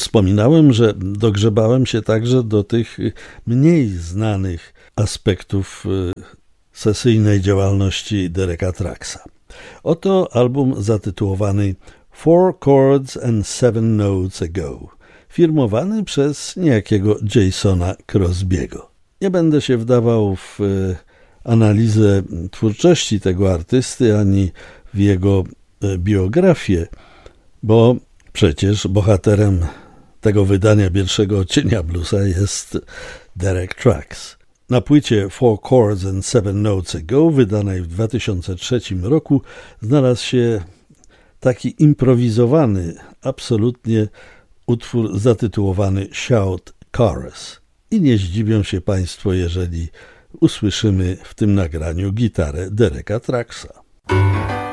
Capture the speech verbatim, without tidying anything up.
wspominałem, że dogrzebałem się także do tych mniej znanych aspektów sesyjnej działalności Dereka Trucksa. Oto album zatytułowany Four Chords and Seven Notes Ago, firmowany przez niejakiego Jasona Crosby'ego. Nie będę się wdawał w analizę twórczości tego artysty ani w jego biografię, bo przecież bohaterem tego wydania pierwszego odcienia bluesa jest Derek Trucks. Na płycie Four Chords and Seven Notes Ago, wydanej w dwa tysiące trzecim roku, znalazł się taki improwizowany, absolutnie utwór zatytułowany Shout Chorus. I nie zdziwią się Państwo, jeżeli usłyszymy w tym nagraniu gitarę Dereka Trucksa.